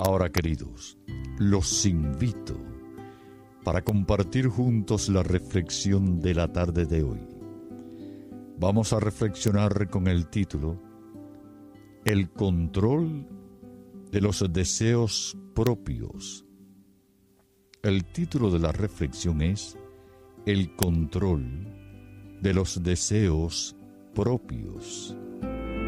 Ahora, queridos, los invito para compartir juntos la reflexión de la tarde de hoy. Vamos a reflexionar con el título El control de los deseos propios. El título de la reflexión es El control de los deseos propios.